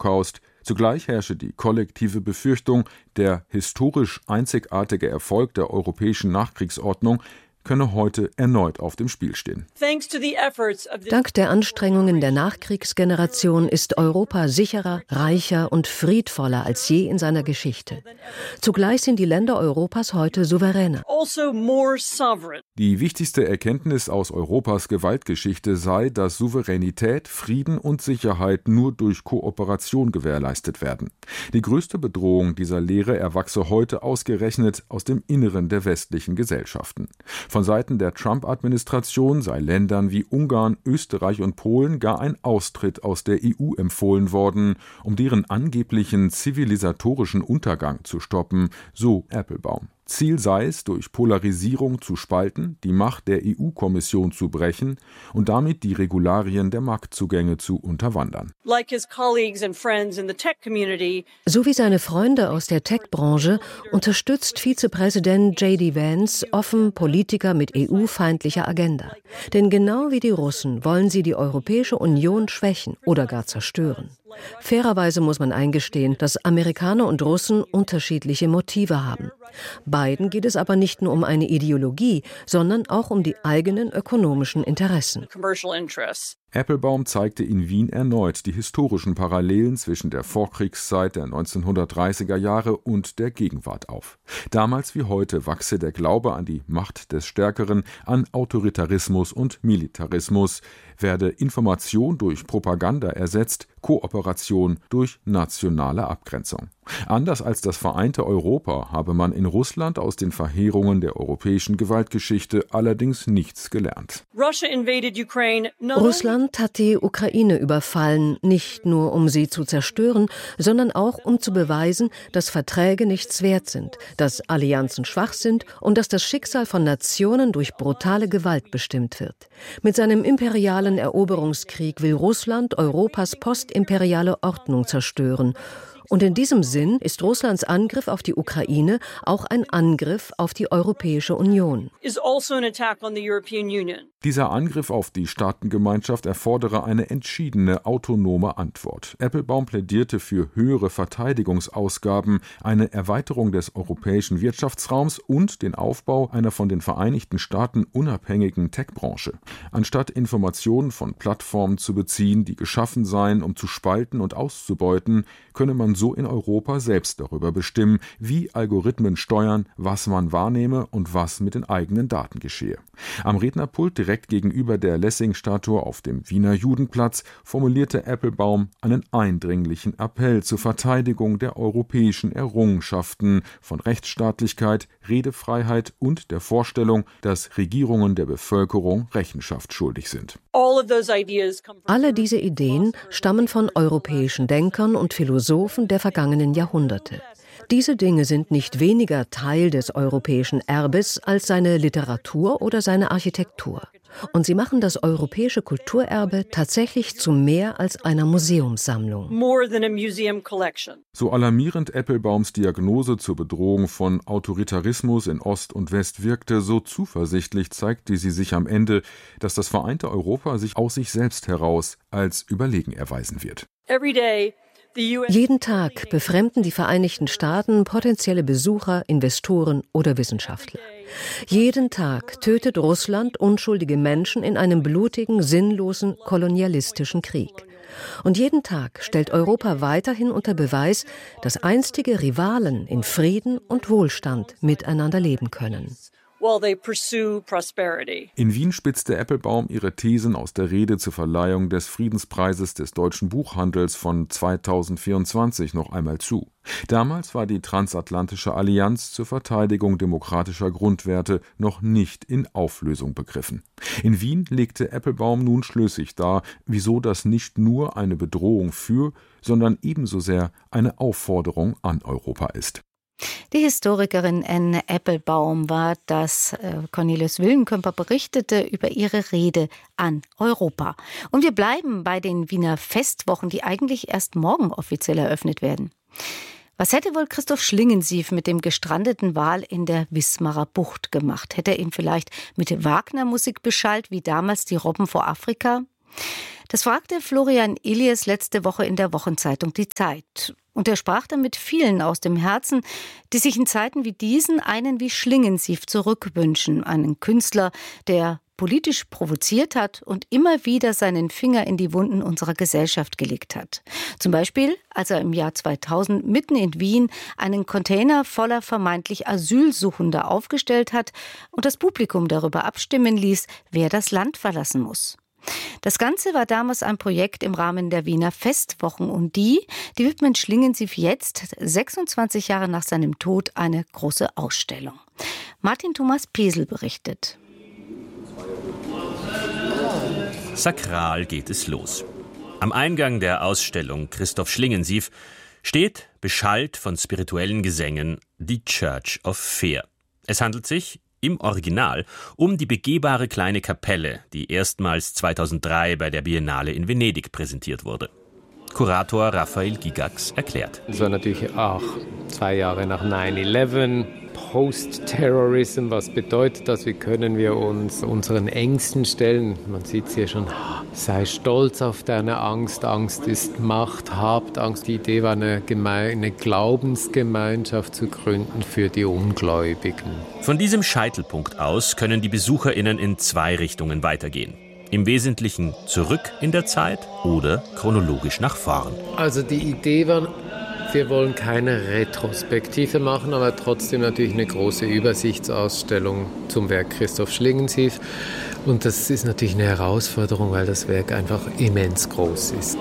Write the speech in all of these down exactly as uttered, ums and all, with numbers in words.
Holocaust. Zugleich herrsche die kollektive Befürchtung, der historisch einzigartige Erfolg der europäischen Nachkriegsordnung könne heute erneut auf dem Spiel stehen. Dank der Anstrengungen der Nachkriegsgeneration ist Europa sicherer, reicher und friedvoller als je in seiner Geschichte. Zugleich sind die Länder Europas heute souveräner. Die wichtigste Erkenntnis aus Europas Gewaltgeschichte sei, dass Souveränität, Frieden und Sicherheit nur durch Kooperation gewährleistet werden. Die größte Bedrohung dieser Lehre erwachse heute ausgerechnet aus dem Inneren der westlichen Gesellschaften. Von Seiten der Trump-Administration sei Ländern wie Ungarn, Österreich und Polen gar ein Austritt aus der E U empfohlen worden, um deren angeblichen zivilisatorischen Untergang zu stoppen, so Appelbaum. Ziel sei es, durch Polarisierung zu spalten, die Macht der E U-Kommission zu brechen und damit die Regularien der Marktzugänge zu unterwandern. So wie seine Freunde aus der Tech-Branche unterstützt Vizepräsident J D Vance offen Politiker mit E U-feindlicher Agenda. Denn genau wie die Russen wollen sie die Europäische Union schwächen oder gar zerstören. Fairerweise muss man eingestehen, dass Amerikaner und Russen unterschiedliche Motive haben. Beiden geht es aber nicht nur um eine Ideologie, sondern auch um die eigenen ökonomischen Interessen. Appelbaum zeigte in Wien erneut die historischen Parallelen zwischen der Vorkriegszeit der neunzehnhundertdreißiger Jahre und der Gegenwart auf. Damals wie heute wachse der Glaube an die Macht des Stärkeren, an Autoritarismus und Militarismus, werde Information durch Propaganda ersetzt, Kooperation durch nationale Abgrenzung. Anders als das vereinte Europa habe man in Russland aus den Verheerungen der europäischen Gewaltgeschichte allerdings nichts gelernt. Russland hat die Ukraine überfallen, nicht nur um sie zu zerstören, sondern auch um zu beweisen, dass Verträge nichts wert sind, dass Allianzen schwach sind und dass das Schicksal von Nationen durch brutale Gewalt bestimmt wird. Mit seinem imperialen Eroberungskrieg will Russland Europas postimperiale Ordnung zerstören. Und in diesem Sinn ist Russlands Angriff auf die Ukraine auch ein Angriff auf die Europäische Union. Dieser Angriff auf die Staatengemeinschaft erfordere eine entschiedene, autonome Antwort. Appelbaum plädierte für höhere Verteidigungsausgaben, eine Erweiterung des europäischen Wirtschaftsraums und den Aufbau einer von den Vereinigten Staaten unabhängigen Tech-Branche. Anstatt Informationen von Plattformen zu beziehen, die geschaffen seien, um zu spalten und auszubeuten, könne man so in Europa selbst darüber bestimmen, wie Algorithmen steuern, was man wahrnehme und was mit den eigenen Daten geschehe. Am Rednerpult direkt gegenüber der Lessing-Statue auf dem Wiener Judenplatz formulierte Appelbaum einen eindringlichen Appell zur Verteidigung der europäischen Errungenschaften von Rechtsstaatlichkeit, Redefreiheit und der Vorstellung, dass Regierungen der Bevölkerung Rechenschaft schuldig sind. Alle diese Ideen stammen von europäischen Denkern und Philosophen der vergangenen Jahrhunderte. Diese Dinge sind nicht weniger Teil des europäischen Erbes als seine Literatur oder seine Architektur. Und sie machen das europäische Kulturerbe tatsächlich zu mehr als einer Museumssammlung. So alarmierend Appelbaums Diagnose zur Bedrohung von Autoritarismus in Ost und West wirkte, so zuversichtlich zeigte sie sich am Ende, dass das vereinte Europa sich aus sich selbst heraus als überlegen erweisen wird. Jeden Tag befremden die Vereinigten Staaten potenzielle Besucher, Investoren oder Wissenschaftler. Jeden Tag tötet Russland unschuldige Menschen in einem blutigen, sinnlosen, kolonialistischen Krieg. Und jeden Tag stellt Europa weiterhin unter Beweis, dass einstige Rivalen in Frieden und Wohlstand miteinander leben können. In Wien spitzte Appelbaum ihre Thesen aus der Rede zur Verleihung des Friedenspreises des deutschen Buchhandels von zweitausendvierundzwanzig noch einmal zu. Damals war die Transatlantische Allianz zur Verteidigung demokratischer Grundwerte noch nicht in Auflösung begriffen. In Wien legte Appelbaum nun schlüssig dar, wieso das nicht nur eine Bedrohung für, sondern ebenso sehr eine Aufforderung an Europa ist. Die Historikerin Anne Appelbaum war das. Cornelis Willenkümper berichtete über ihre Rede an Europa. Und wir bleiben bei den Wiener Festwochen, die eigentlich erst morgen offiziell eröffnet werden. Was hätte wohl Christoph Schlingensief mit dem gestrandeten Wal in der Wismarer Bucht gemacht? Hätte er ihn vielleicht mit Wagner-Musik beschallt, wie damals die Robben vor Afrika? Das fragte Florian Illies letzte Woche in der Wochenzeitung Die Zeit. Und er sprach dann mit vielen aus dem Herzen, die sich in Zeiten wie diesen einen wie Schlingensief zurückwünschen. Einen Künstler, der politisch provoziert hat und immer wieder seinen Finger in die Wunden unserer Gesellschaft gelegt hat. Zum Beispiel, als er im Jahr zweitausend mitten in Wien einen Container voller vermeintlich Asylsuchender aufgestellt hat und das Publikum darüber abstimmen ließ, wer das Land verlassen muss. Das Ganze war damals ein Projekt im Rahmen der Wiener Festwochen und die, die widmen Schlingensief jetzt, sechsundzwanzig Jahre nach seinem Tod, eine große Ausstellung. Martin Thomas Pesel berichtet. Sakral geht es los. Am Eingang der Ausstellung Christoph Schlingensief steht, beschallt von spirituellen Gesängen, die Church of Fear. Es handelt sich im Original um die begehbare kleine Kapelle, die erstmals zweitausenddrei bei der Biennale in Venedig präsentiert wurde. Kurator Raphael Gigax erklärt. Es war natürlich auch zwei Jahre nach neun elf, Post-Terrorism. Was bedeutet das? Wie können wir uns unseren Ängsten stellen? Man sieht es hier schon. Sei stolz auf deine Angst. Angst ist Macht. Habt Angst. Die Idee war, eine, Geme- eine Glaubensgemeinschaft zu gründen für die Ungläubigen. Von diesem Scheitelpunkt aus können die BesucherInnen in zwei Richtungen weitergehen. Im Wesentlichen zurück in der Zeit oder chronologisch nach vorn. Also die Idee war, wir wollen keine Retrospektive machen, aber trotzdem natürlich eine große Übersichtsausstellung zum Werk Christoph Schlingensief. Und das ist natürlich eine Herausforderung, weil das Werk einfach immens groß ist.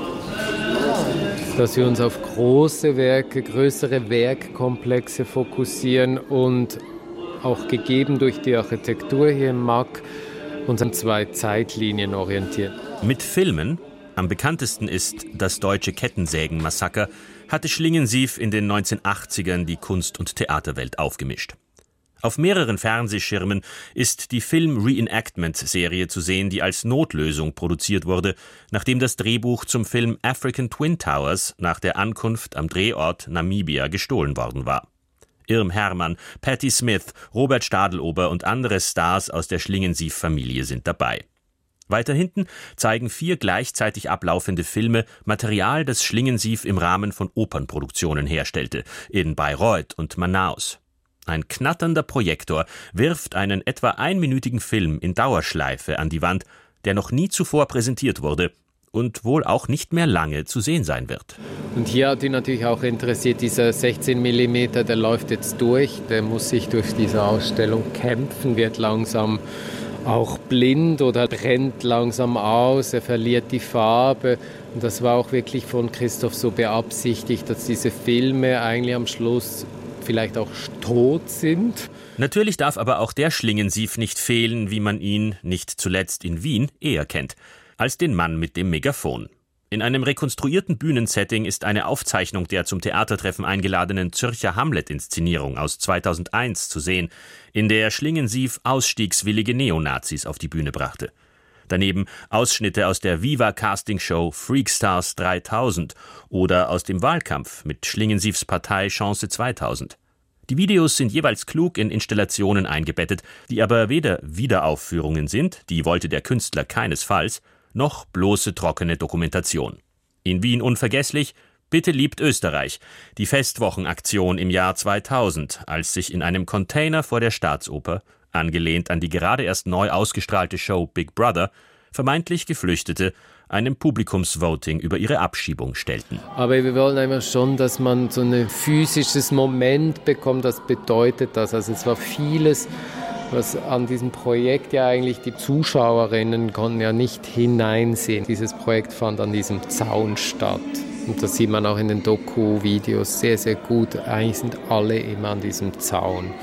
Dass wir uns auf große Werke, größere Werkkomplexe fokussieren und auch gegeben durch die Architektur hier im M A K uns an zwei Zeitlinien orientieren. Mit Filmen, am bekanntesten ist das deutsche Kettensägen-Massaker, hatte Schlingensief in den neunzehnhundertachtzigern die Kunst- und Theaterwelt aufgemischt. Auf mehreren Fernsehschirmen ist die Film-Reenactment-Serie zu sehen, die als Notlösung produziert wurde, nachdem das Drehbuch zum Film African Twin Towers nach der Ankunft am Drehort Namibia gestohlen worden war. Irm Hermann, Patti Smith, Robert Stadelober und andere Stars aus der Schlingensief-Familie sind dabei. Weiter hinten zeigen vier gleichzeitig ablaufende Filme Material, das Schlingensief im Rahmen von Opernproduktionen herstellte, in Bayreuth und Manaus. Ein knatternder Projektor wirft einen etwa einminütigen Film in Dauerschleife an die Wand, der noch nie zuvor präsentiert wurde und wohl auch nicht mehr lange zu sehen sein wird. Und hier hat ihn natürlich auch interessiert, dieser sechzehn Millimeter, der läuft jetzt durch, der muss sich durch diese Ausstellung kämpfen, wird langsam auch blind oder brennt langsam aus, er verliert die Farbe. Und das war auch wirklich von Christoph so beabsichtigt, dass diese Filme eigentlich am Schluss vielleicht auch tot sind. Natürlich darf aber auch der Schlingensief nicht fehlen, wie man ihn, nicht zuletzt in Wien, eher kennt, als den Mann mit dem Megafon. In einem rekonstruierten Bühnensetting ist eine Aufzeichnung der zum Theatertreffen eingeladenen Zürcher Hamlet-Inszenierung aus zweitausendeins zu sehen, in der Schlingensief ausstiegswillige Neonazis auf die Bühne brachte. Daneben Ausschnitte aus der Viva-Castingshow Freakstars dreitausend oder aus dem Wahlkampf mit Schlingensiefs Partei Chance zweitausend. Die Videos sind jeweils klug in Installationen eingebettet, die aber weder Wiederaufführungen sind, die wollte der Künstler keinesfalls, noch bloße trockene Dokumentation. In Wien unvergesslich, Bitte liebt Österreich, die Festwochenaktion im Jahr zweitausend, als sich in einem Container vor der Staatsoper, angelehnt an die gerade erst neu ausgestrahlte Show Big Brother, vermeintlich Geflüchtete einem Publikumsvoting über ihre Abschiebung stellten. Aber wir wollen einfach schon, dass man so ein physisches Moment bekommt, das bedeutet das. Also es war vieles, was an diesem Projekt ja eigentlich die Zuschauerinnen konnten ja nicht hineinsehen. Dieses Projekt fand an diesem Zaun statt. Und das sieht man auch in den Doku-Videos sehr, sehr gut. Eigentlich sind alle immer an diesem Zaun.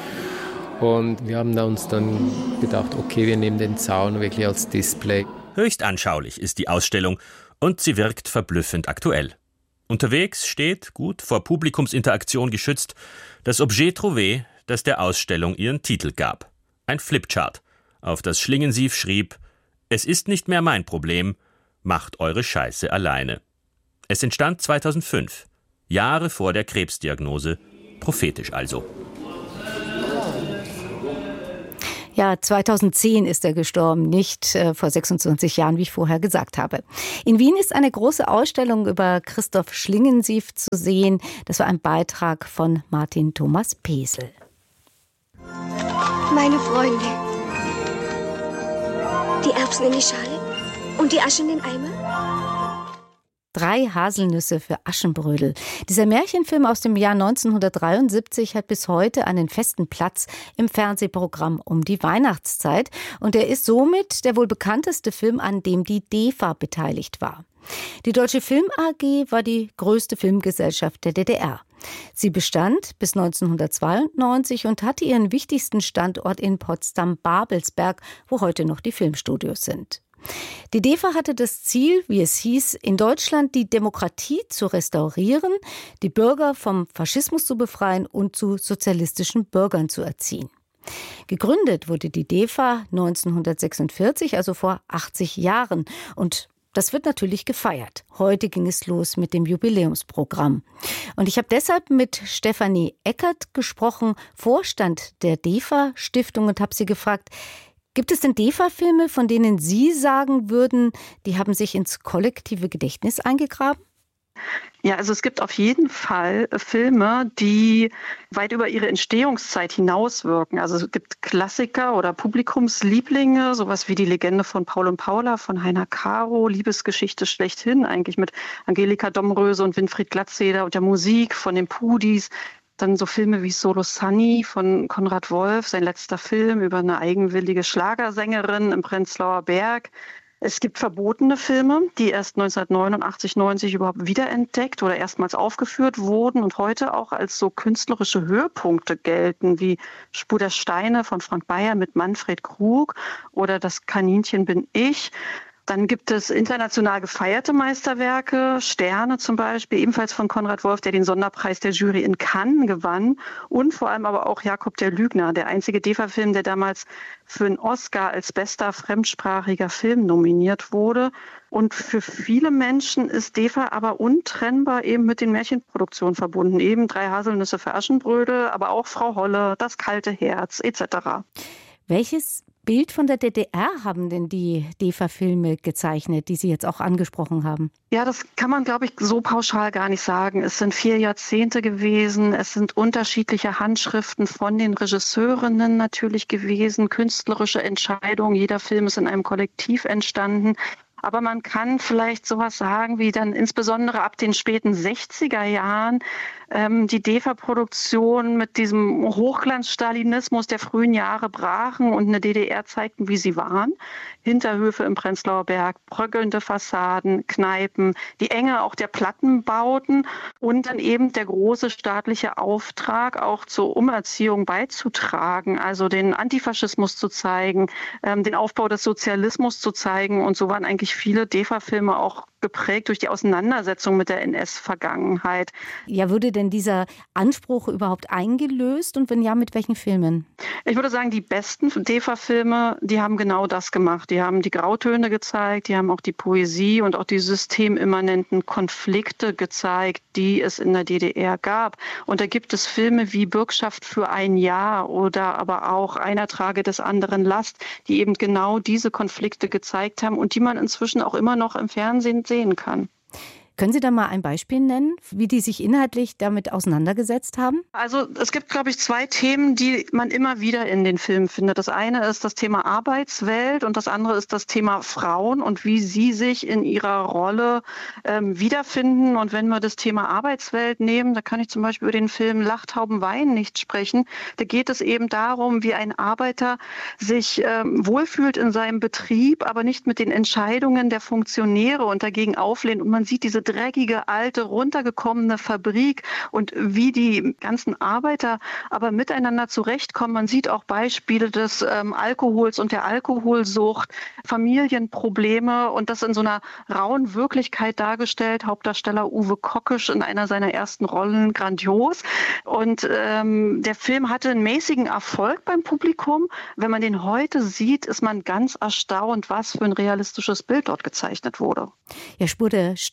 Und wir haben uns dann gedacht, okay, wir nehmen den Zaun wirklich als Display. Höchst anschaulich ist die Ausstellung und sie wirkt verblüffend aktuell. Unterwegs steht, gut vor Publikumsinteraktion geschützt, das Objet trouvé, das der Ausstellung ihren Titel gab. Ein Flipchart, auf das Schlingensief schrieb: Es ist nicht mehr mein Problem, macht eure Scheiße alleine. Es entstand zweitausendfünf, Jahre vor der Krebsdiagnose, prophetisch also. Ja, zweitausendzehn ist er gestorben, nicht äh, vor sechsundzwanzig Jahren, wie ich vorher gesagt habe. In Wien ist eine große Ausstellung über Christoph Schlingensief zu sehen. Das war ein Beitrag von Martin Thomas Pesel. Meine Freunde, die Erbsen in die Schale und die Asche in den Eimer? Drei Haselnüsse für Aschenbrödel. Dieser Märchenfilm aus dem Jahr neunzehnhundertdreiundsiebzig hat bis heute einen festen Platz im Fernsehprogramm um die Weihnachtszeit. Und er ist somit der wohl bekannteste Film, an dem die D E F A beteiligt war. Die Deutsche Film A G war die größte Filmgesellschaft der D D R. Sie bestand bis neunzehnhundertzweiundneunzig und hatte ihren wichtigsten Standort in Potsdam-Babelsberg, wo heute noch die Filmstudios sind. Die D E F A hatte das Ziel, wie es hieß, in Deutschland die Demokratie zu restaurieren, die Bürger vom Faschismus zu befreien und zu sozialistischen Bürgern zu erziehen. Gegründet wurde die D E F A neunzehnhundertsechsundvierzig, also vor achtzig Jahren. Und das wird natürlich gefeiert. Heute ging es los mit dem Jubiläumsprogramm. Und ich habe deshalb mit Stefanie Eckert gesprochen, Vorstand der D E F A-Stiftung, und habe sie gefragt, gibt es denn D E F A-Filme, von denen Sie sagen würden, die haben sich ins kollektive Gedächtnis eingegraben? Ja, also es gibt auf jeden Fall Filme, die weit über ihre Entstehungszeit hinauswirken. Also es gibt Klassiker oder Publikumslieblinge, sowas wie die Legende von Paul und Paula von Heiner Caro, Liebesgeschichte schlechthin, eigentlich mit Angelika Domröse und Winfried Glatzeder und der Musik von den Pudis. Dann so Filme wie Solo Sunny von Konrad Wolf, sein letzter Film über eine eigenwillige Schlagersängerin im Prenzlauer Berg. Es gibt verbotene Filme, die erst neunzehnhundertneunundachtzig, neunzig überhaupt wiederentdeckt oder erstmals aufgeführt wurden und heute auch als so künstlerische Höhepunkte gelten, wie Spur der Steine von Frank Beyer mit Manfred Krug oder Das Kaninchen bin ich. Dann gibt es international gefeierte Meisterwerke, Sterne zum Beispiel, ebenfalls von Konrad Wolf, der den Sonderpreis der Jury in Cannes gewann. Und vor allem aber auch Jakob der Lügner, der einzige D E F A-Film, der damals für einen Oscar als bester fremdsprachiger Film nominiert wurde. Und für viele Menschen ist D E F A aber untrennbar eben mit den Märchenproduktionen verbunden. Eben Drei Haselnüsse für Aschenbrödel, aber auch Frau Holle, Das kalte Herz et cetera. Welches Bild von der D D R haben denn die D E F A-Filme gezeichnet, die Sie jetzt auch angesprochen haben? Ja, das kann man, glaube ich, so pauschal gar nicht sagen. Es sind vier Jahrzehnte gewesen. Es sind unterschiedliche Handschriften von den Regisseurinnen natürlich gewesen, künstlerische Entscheidungen. Jeder Film ist in einem Kollektiv entstanden. Aber man kann vielleicht sowas sagen, wie dann insbesondere ab den späten sechziger Jahren ähm, die D E F A-Produktion mit diesem Hochglanz-Stalinismus der frühen Jahre brachen und eine D D R zeigten, wie sie waren. Hinterhöfe im Prenzlauer Berg, bröckelnde Fassaden, Kneipen, die Enge auch der Plattenbauten und dann eben der große staatliche Auftrag, auch zur Umerziehung beizutragen, also den Antifaschismus zu zeigen, ähm, den Aufbau des Sozialismus zu zeigen. Und so waren eigentlich viele D E F A-Filme auch geprägt durch die Auseinandersetzung mit der N S-Vergangenheit. Ja, wurde denn dieser Anspruch überhaupt eingelöst und wenn ja, mit welchen Filmen? Ich würde sagen, die besten D E F A-Filme, die haben genau das gemacht. Die haben die Grautöne gezeigt, die haben auch die Poesie und auch die systemimmanenten Konflikte gezeigt, die es in der D D R gab. Und da gibt es Filme wie Bürgschaft für ein Jahr oder aber auch Einer trage des anderen Last, die eben genau diese Konflikte gezeigt haben und die man inzwischen auch immer noch im Fernsehen sehen kann. Können Sie da mal ein Beispiel nennen, wie die sich inhaltlich damit auseinandergesetzt haben? Also es gibt, glaube ich, zwei Themen, die man immer wieder in den Filmen findet. Das eine ist das Thema Arbeitswelt und das andere ist das Thema Frauen und wie sie sich in ihrer Rolle ähm, wiederfinden. Und wenn wir das Thema Arbeitswelt nehmen, da kann ich zum Beispiel über den Film Lachttauben weinen nicht sprechen. Da geht es eben darum, wie ein Arbeiter sich ähm, wohlfühlt in seinem Betrieb, aber nicht mit den Entscheidungen der Funktionäre und dagegen auflehnt. Und man sieht diese dreckige, alte, runtergekommene Fabrik und wie die ganzen Arbeiter aber miteinander zurechtkommen. Man sieht auch Beispiele des ähm, Alkohols und der Alkoholsucht, Familienprobleme und das in so einer rauen Wirklichkeit dargestellt. Hauptdarsteller Uwe Kockisch in einer seiner ersten Rollen, grandios. Und ähm, der Film hatte einen mäßigen Erfolg beim Publikum. Wenn man den heute sieht, ist man ganz erstaunt, was für ein realistisches Bild dort gezeichnet wurde. Ja, Spur der Steine haben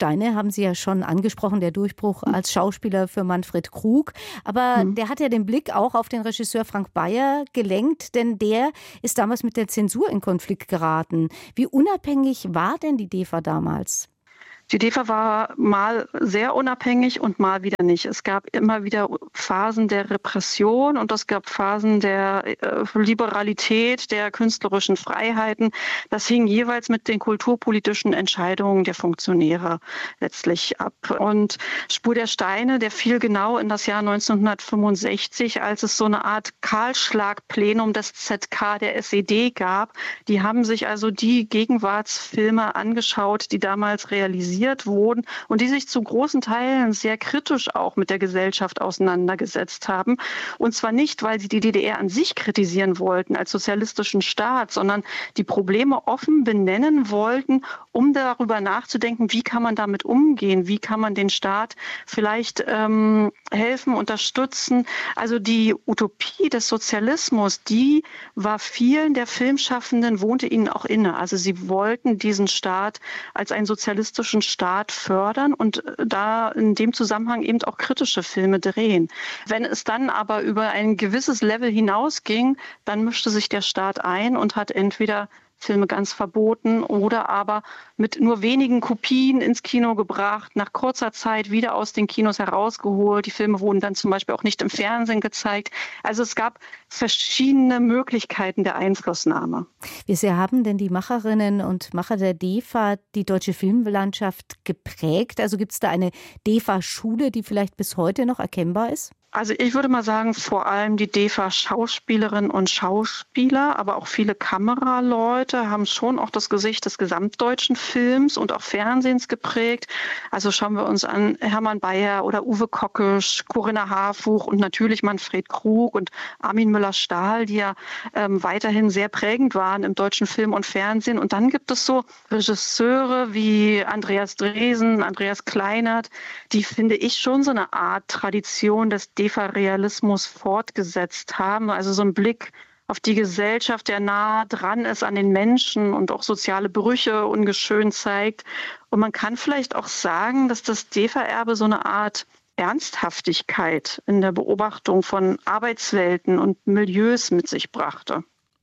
haben Sie ja schon angesprochen, der Durchbruch als Schauspieler für Manfred Krug. Aber mhm. der hat ja den Blick auch auf den Regisseur Frank Beyer gelenkt, denn der ist damals mit der Zensur in Konflikt geraten. Wie unabhängig war denn die D E F A damals? Die D E F A war mal sehr unabhängig und mal wieder nicht. Es gab immer wieder Phasen der Repression und es gab Phasen der äh, Liberalität, der künstlerischen Freiheiten. Das hing jeweils mit den kulturpolitischen Entscheidungen der Funktionäre letztlich ab. Und Spur der Steine, der fiel genau in das Jahr neunzehnhundertfünfundsechzig, als es so eine Art Kahlschlagplenum des Z K der S E D gab. Die haben sich also die Gegenwartsfilme angeschaut, die damals realisiert wurden und die sich zu großen Teilen sehr kritisch auch mit der Gesellschaft auseinandergesetzt haben. Und zwar nicht, weil sie die D D R an sich kritisieren wollten als sozialistischen Staat, sondern die Probleme offen benennen wollten, um darüber nachzudenken, wie kann man damit umgehen, wie kann man den Staat vielleicht ähm, helfen, unterstützen. Also die Utopie des Sozialismus, die war vielen der Filmschaffenden, wohnte ihnen auch inne. Also sie wollten diesen Staat als einen sozialistischen Staat fördern und da in dem Zusammenhang eben auch kritische Filme drehen. Wenn es dann aber über ein gewisses Level hinausging, dann mischte sich der Staat ein und hat entweder Filme ganz verboten oder aber mit nur wenigen Kopien ins Kino gebracht, nach kurzer Zeit wieder aus den Kinos herausgeholt. Die Filme wurden dann zum Beispiel auch nicht im Fernsehen gezeigt. Also es gab verschiedene Möglichkeiten der Einflussnahme. Wie sehr haben denn die Macherinnen und Macher der D E F A die deutsche Filmlandschaft geprägt? Also gibt es da eine D E F A-Schule, die vielleicht bis heute noch erkennbar ist? Also ich würde mal sagen, vor allem die D E F A-Schauspielerinnen und Schauspieler, aber auch viele Kameraleute haben schon auch das Gesicht des gesamtdeutschen Films und auch Fernsehens geprägt. Also schauen wir uns an Hermann Beyer oder Uwe Kockisch, Corinna Harfuch und natürlich Manfred Krug und Armin Müller-Stahl, die ja ähm, weiterhin sehr prägend waren im deutschen Film und Fernsehen. Und dann gibt es so Regisseure wie Andreas Dresen, Andreas Kleinert, die, finde ich, schon so eine Art Tradition des D E F A-Realismus fortgesetzt haben. Also so ein Blick auf die Gesellschaft, der nah dran ist an den Menschen und auch soziale Brüche ungeschönt zeigt. Und man kann vielleicht auch sagen, dass das D E F A-Erbe so eine Art Ernsthaftigkeit in der Beobachtung von Arbeitswelten und Milieus mit sich brachte.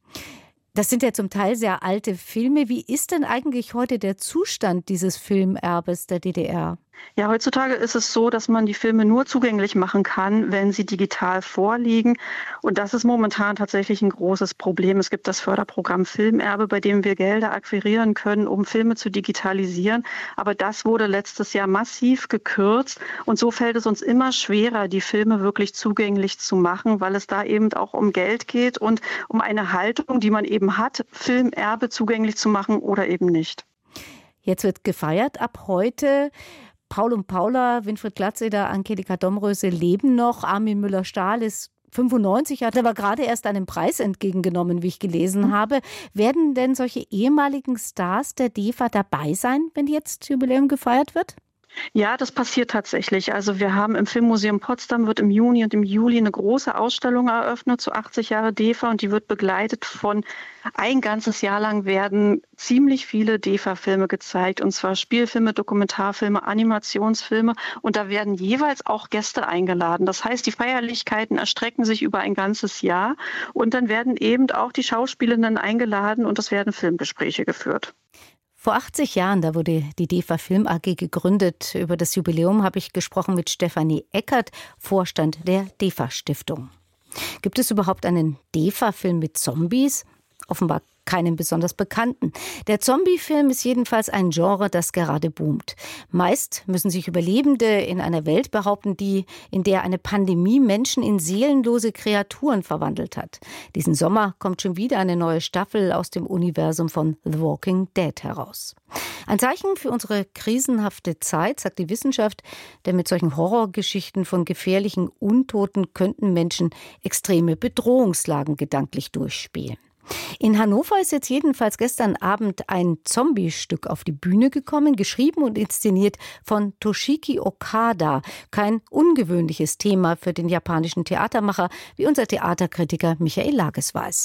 Das sind ja zum Teil sehr alte Filme. Wie ist denn eigentlich heute der Zustand dieses Filmerbes der D D R? Ja, heutzutage ist es so, dass man die Filme nur zugänglich machen kann, wenn sie digital vorliegen. Und das ist momentan tatsächlich ein großes Problem. Es gibt das Förderprogramm Filmerbe, bei dem wir Gelder akquirieren können, um Filme zu digitalisieren. Aber das wurde letztes Jahr massiv gekürzt. Und so fällt es uns immer schwerer, die Filme wirklich zugänglich zu machen, weil es da eben auch um Geld geht und um eine Haltung, die man eben hat, Filmerbe zugänglich zu machen oder eben nicht. Jetzt wird gefeiert ab heute. Paul und Paula, Winfried Glatzeder, Angelika Domröse leben noch. Armin Müller-Stahl ist fünfundneunzig, hat aber gerade erst einen Preis entgegengenommen, wie ich gelesen habe. Werden denn solche ehemaligen Stars der D E F A dabei sein, wenn jetzt Jubiläum gefeiert wird? Ja, das passiert tatsächlich. Also wir haben im Filmmuseum Potsdam wird im Juni und im Juli eine große Ausstellung eröffnet zu achtzig Jahre D E F A und die wird begleitet von ein ganzes Jahr lang werden ziemlich viele D E F A-Filme gezeigt und zwar Spielfilme, Dokumentarfilme, Animationsfilme und da werden jeweils auch Gäste eingeladen. Das heißt, die Feierlichkeiten erstrecken sich über ein ganzes Jahr und dann werden eben auch die Schauspielenden eingeladen und es werden Filmgespräche geführt. Vor achtzig Jahren, da wurde die D E F A Film A G gegründet. Über das Jubiläum habe ich gesprochen mit Stefanie Eckert, Vorstand der D E F A-Stiftung. Gibt es überhaupt einen D E F A-Film mit Zombies? Offenbar keinen besonders bekannten. Der Zombie-Film ist jedenfalls ein Genre, das gerade boomt. Meist müssen sich Überlebende in einer Welt behaupten, die, in der eine Pandemie Menschen in seelenlose Kreaturen verwandelt hat. Diesen Sommer kommt schon wieder eine neue Staffel aus dem Universum von The Walking Dead heraus. Ein Zeichen für unsere krisenhafte Zeit, sagt die Wissenschaft, denn mit solchen Horrorgeschichten von gefährlichen Untoten könnten Menschen extreme Bedrohungslagen gedanklich durchspielen. In Hannover ist jetzt jedenfalls gestern Abend ein Zombie-Stück auf die Bühne gekommen, geschrieben und inszeniert von Toshiki Okada. Kein ungewöhnliches Thema für den japanischen Theatermacher, wie unser Theaterkritiker Michael Lages weiß.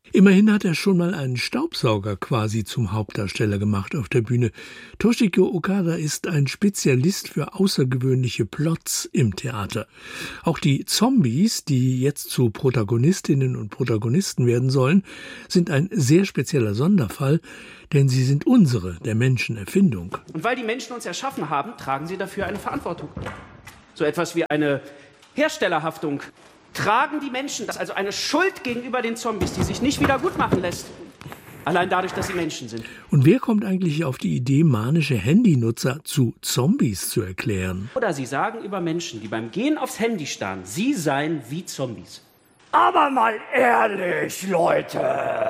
Immerhin hat er schon mal einen Staubsauger quasi zum Hauptdarsteller gemacht auf der Bühne. Toshiko Okada ist ein Spezialist für außergewöhnliche Plots im Theater. Auch die Zombies, die jetzt zu Protagonistinnen und Protagonisten werden sollen, sind ein sehr spezieller Sonderfall, denn sie sind unsere, der Menschen, Erfindung. Und weil die Menschen uns erschaffen haben, tragen sie dafür eine Verantwortung. So etwas wie eine Herstellerhaftung. Tragen die Menschen das, also eine Schuld gegenüber den Zombies, die sich nicht wieder gut machen lässt. Allein dadurch, dass sie Menschen sind. Und wer kommt eigentlich auf die Idee, manische Handynutzer zu Zombies zu erklären? Oder sie sagen über Menschen, die beim Gehen aufs Handy starren, sie seien wie Zombies. Aber mal ehrlich, Leute.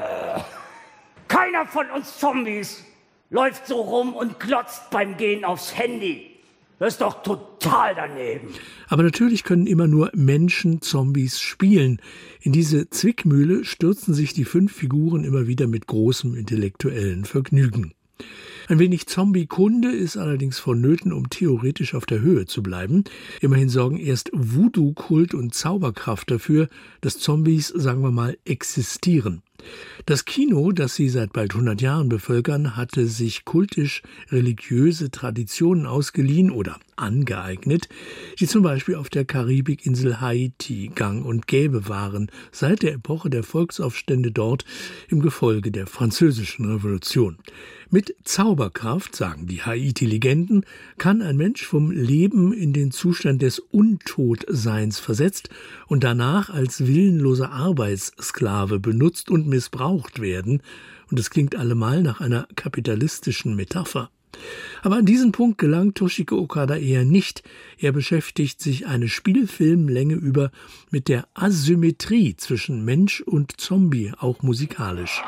Keiner von uns Zombies läuft so rum und glotzt beim Gehen aufs Handy. Das ist doch total daneben. Aber natürlich können immer nur Menschen Zombies spielen. In diese Zwickmühle stürzen sich die fünf Figuren immer wieder mit großem intellektuellen Vergnügen. Ein wenig Zombie-Kunde ist allerdings vonnöten, um theoretisch auf der Höhe zu bleiben. Immerhin sorgen erst Voodoo-Kult und Zauberkraft dafür, dass Zombies, sagen wir mal, existieren. Das Kino, das sie seit bald hundert Jahren bevölkern, hatte sich kultisch-religiöse Traditionen ausgeliehen oder angeeignet, die zum Beispiel auf der Karibikinsel Haiti gang und gäbe waren, seit der Epoche der Volksaufstände dort im Gefolge der Französischen Revolution. Mit Zauberkraft, sagen die Haiti-Legenden, kann ein Mensch vom Leben in den Zustand des Untotseins versetzt und danach als willenloser Arbeitssklave benutzt und missbraucht werden. Und es klingt allemal nach einer kapitalistischen Metapher. Aber an diesen Punkt gelangt Toshiko Okada eher nicht. Er beschäftigt sich eine Spielfilmlänge über mit der Asymmetrie zwischen Mensch und Zombie, auch musikalisch.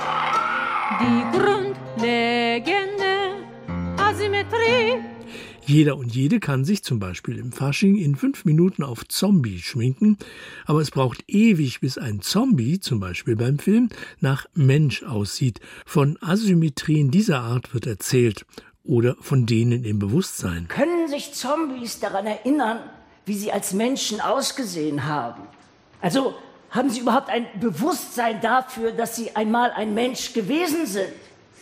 Die Grundlegende Asymmetrie. Jeder und jede kann sich zum Beispiel im Fasching in fünf Minuten auf Zombie schminken, aber es braucht ewig, bis ein Zombie, zum Beispiel beim Film, nach Mensch aussieht. Von Asymmetrien dieser Art wird erzählt oder von denen im Bewusstsein. Können sich Zombies daran erinnern, wie sie als Menschen ausgesehen haben? Also haben sie überhaupt ein Bewusstsein dafür, dass sie einmal ein Mensch gewesen sind?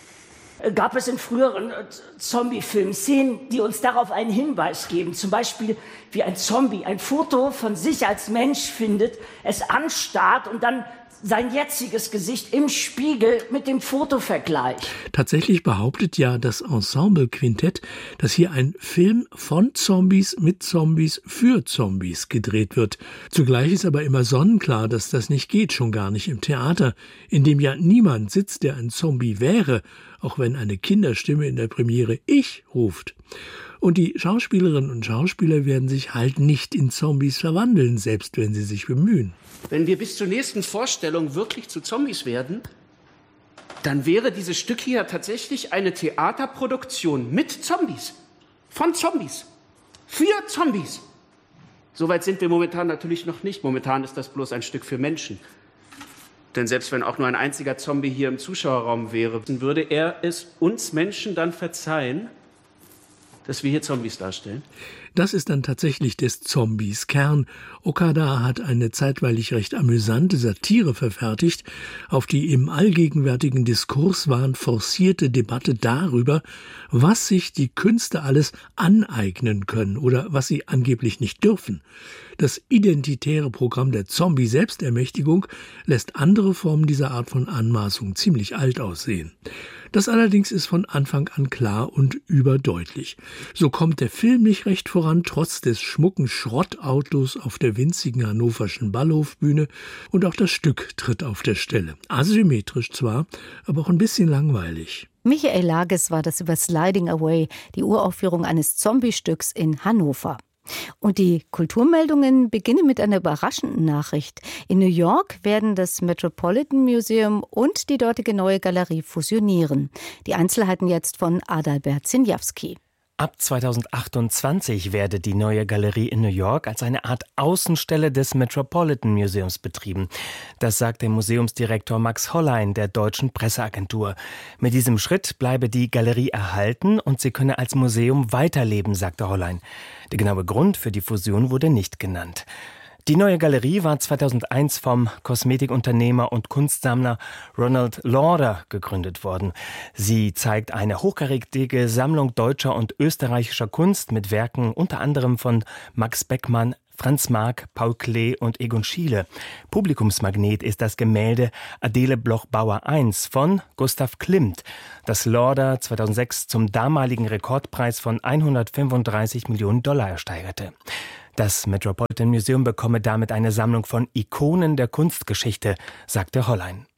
Gab es in früheren Zombie-Filmen Szenen, die uns darauf einen Hinweis geben? Zum Beispiel, wie ein Zombie ein Foto von sich als Mensch findet, es anstarrt und dann sein jetziges Gesicht im Spiegel mit dem Foto vergleicht. Tatsächlich behauptet ja das Ensemble-Quintett, dass hier ein Film von Zombies mit Zombies für Zombies gedreht wird. Zugleich ist aber immer sonnenklar, dass das nicht geht, schon gar nicht im Theater, in dem ja niemand sitzt, der ein Zombie wäre, auch wenn eine Kinderstimme in der Premiere Ich ruft. Und die Schauspielerinnen und Schauspieler werden sich halt nicht in Zombies verwandeln, selbst wenn sie sich bemühen. Wenn wir bis zur nächsten Vorstellung wirklich zu Zombies werden, dann wäre dieses Stück hier tatsächlich eine Theaterproduktion mit Zombies. Von Zombies. Für Zombies. Soweit sind wir momentan natürlich noch nicht. Momentan ist das bloß ein Stück für Menschen. Denn selbst wenn auch nur ein einziger Zombie hier im Zuschauerraum wäre, würde er es uns Menschen dann verzeihen, dass wir hier Zombies darstellen? Das ist dann tatsächlich des Zombies Kern. Okada hat eine zeitweilig recht amüsante Satire verfertigt auf die im allgegenwärtigen Diskurswahn forcierte Debatte darüber, was sich die Künste alles aneignen können oder was sie angeblich nicht dürfen. Das identitäre Programm der Zombie-Selbstermächtigung lässt andere Formen dieser Art von Anmaßung ziemlich alt aussehen. Das allerdings ist von Anfang an klar und überdeutlich. So kommt der Film nicht recht voran, trotz des schmucken Schrottautos auf der winzigen hannoverschen Ballhofbühne, und auch das Stück tritt auf der Stelle. Asymmetrisch zwar, aber auch ein bisschen langweilig. Michael Lages war das über Sliding Away, die Uraufführung eines Zombie-Stücks in Hannover. Und die Kulturmeldungen beginnen mit einer überraschenden Nachricht. In New York werden das Metropolitan Museum und die dortige Neue Galerie fusionieren. Die Einzelheiten jetzt von Adalbert Zinjawski. Ab zweitausendachtundzwanzig werde die Neue Galerie in New York als eine Art Außenstelle des Metropolitan Museums betrieben. Das sagt der Museumsdirektor Max Hollein der Deutschen Presseagentur. Mit diesem Schritt bleibe die Galerie erhalten und sie könne als Museum weiterleben, sagte Hollein. Der genaue Grund für die Fusion wurde nicht genannt. Die neue Galerie war zweitausendeins vom Kosmetikunternehmer und Kunstsammler Ronald Lauder gegründet worden. Sie zeigt eine hochkarätige Sammlung deutscher und österreichischer Kunst mit Werken unter anderem von Max Beckmann, Franz Marc, Paul Klee und Egon Schiele. Publikumsmagnet ist das Gemälde Adele Bloch-Bauer eins von Gustav Klimt, das Lauder zweitausendsechs zum damaligen Rekordpreis von hundertfünfunddreißig Millionen Dollar ersteigerte. Das Metropolitan Museum bekomme damit eine Sammlung von Ikonen der Kunstgeschichte, sagte Hollein.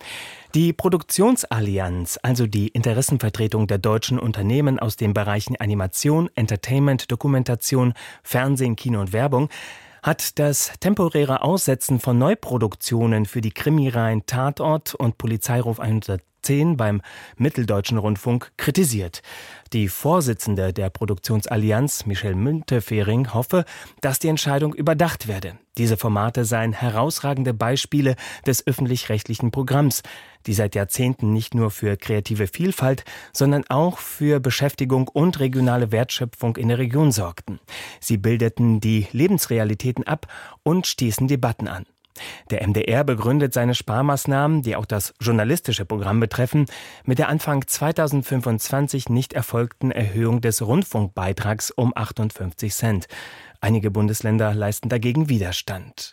Die Produktionsallianz, also die Interessenvertretung der deutschen Unternehmen aus den Bereichen Animation, Entertainment, Dokumentation, Fernsehen, Kino und Werbung, hat das temporäre Aussetzen von Neuproduktionen für die Krimireihen Tatort und Polizeiruf hundertzehn beim Mitteldeutschen Rundfunk kritisiert. Die Vorsitzende der Produktionsallianz, Michelle Müntefering, hoffe, dass die Entscheidung überdacht werde. Diese Formate seien herausragende Beispiele des öffentlich-rechtlichen Programms, die seit Jahrzehnten nicht nur für kreative Vielfalt, sondern auch für Beschäftigung und regionale Wertschöpfung in der Region sorgten. Sie bildeten die Lebensrealitäten ab und stießen Debatten an. Der M D R begründet seine Sparmaßnahmen, die auch das journalistische Programm betreffen, mit der Anfang zweitausendfünfundzwanzig nicht erfolgten Erhöhung des Rundfunkbeitrags um achtundfünfzig Cent. Einige Bundesländer leisten dagegen Widerstand.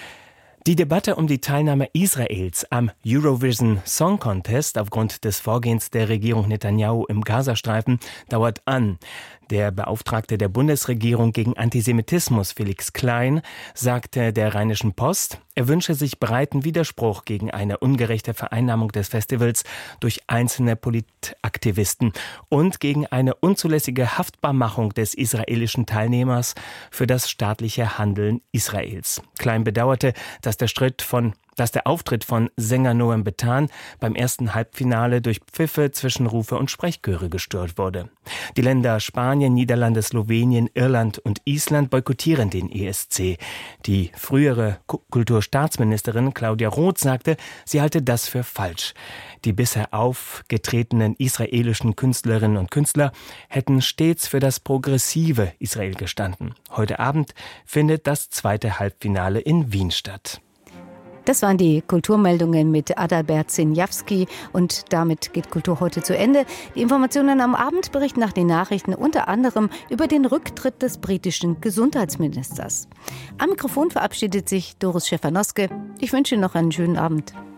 Die Debatte um die Teilnahme Israels am Eurovision Song Contest aufgrund des Vorgehens der Regierung Netanyahu im Gazastreifen dauert an. Der Beauftragte der Bundesregierung gegen Antisemitismus, Felix Klein, sagte der Rheinischen Post, er wünsche sich breiten Widerspruch gegen eine ungerechte Vereinnahmung des Festivals durch einzelne Politaktivisten und gegen eine unzulässige Haftbarmachung des israelischen Teilnehmers für das staatliche Handeln Israels. Klein bedauerte, dass der Schritt von dass der Auftritt von Sänger Noam Betan beim ersten Halbfinale durch Pfiffe, Zwischenrufe und Sprechchöre gestört wurde. Die Länder Spanien, Niederlande, Slowenien, Irland und Island boykottieren den E S C. Die frühere Kulturstaatsministerin Claudia Roth sagte, sie halte das für falsch. Die bisher aufgetretenen israelischen Künstlerinnen und Künstler hätten stets für das progressive Israel gestanden. Heute Abend findet das zweite Halbfinale in Wien statt. Das waren die Kulturmeldungen mit Adalbert Sinjawski und damit geht Kultur heute zu Ende. Die Informationen am Abend berichten nach den Nachrichten unter anderem über den Rücktritt des britischen Gesundheitsministers. Am Mikrofon verabschiedet sich Doris Schäfer-Noske. Ich wünsche Ihnen noch einen schönen Abend.